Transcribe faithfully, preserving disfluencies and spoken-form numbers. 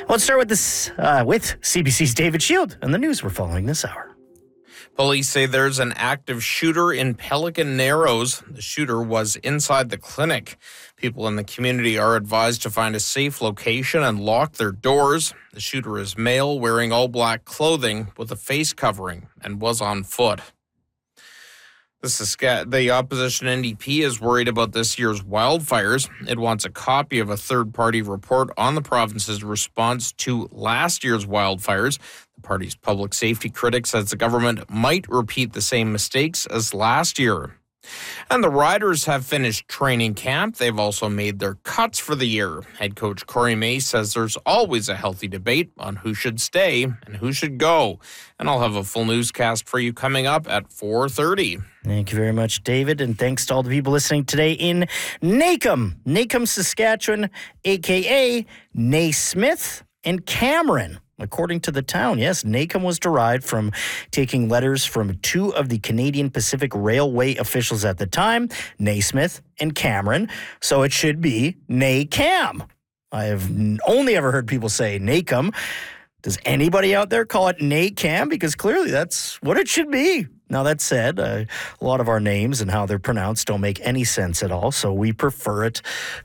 Let's start with this uh, with C B C's David Shield and the news we're following this hour. Police say there's an active shooter in Pelican Narrows. The shooter was inside the clinic. People in the community are advised to find a safe location and lock their doors. The shooter is male, wearing all black clothing with a face covering, and was on foot. The, Sask- the opposition N D P is worried about this year's wildfires. It wants a copy of a third-party report on the province's response to last year's wildfires. The party's public safety critic says the government might repeat the same mistakes as last year. And the Riders have finished training camp. They've also made their cuts for the year. Head coach Corey May says there's always a healthy debate on who should stay and who should go. And I'll have a full newscast for you coming up at four thirty. Thank you very much, David, and thanks to all the people listening today in Nacum, Nacum, Saskatchewan, a k a. Naismith and Cameron. According to the town, yes, Nacum was derived from taking letters from two of the Canadian Pacific Railway officials at the time, Naismith and Cameron, so it should be Nacam. I have only ever heard people say Nacum. Does anybody out there call it Nacam? Because clearly that's what it should be. Now, that said, uh, a lot of our names and how they're pronounced don't make any sense at all, so we prefer it